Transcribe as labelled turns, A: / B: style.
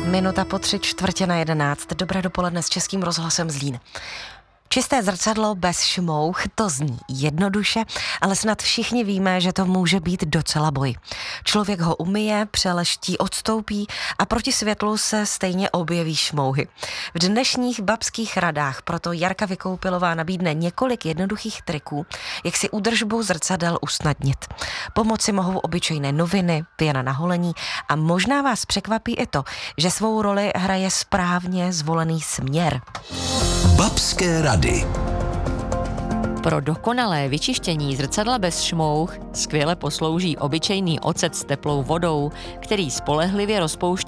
A: Minuta po 11:03. Dobré dopoledne s Českým rozhlasem Zlín. Čisté zrcadlo bez šmouch, to zní jednoduše, ale snad všichni víme, že to může být docela boj. Člověk ho umyje, přeleští, odstoupí a proti světlu se stejně objeví šmouhy. V dnešních babských radách proto Jarka Vykoupilová nabídne několik jednoduchých triků, jak si údržbu zrcadel usnadnit. Pomoci mohou obyčejné noviny, pěna na holení a možná vás překvapí i to, že svou roli hraje správně zvolený směr.
B: Babské rady.
C: Pro dokonalé vyčištění zrcadla bez šmouch skvěle poslouží obyčejný ocet s teplou vodou, který spolehlivě rozpouští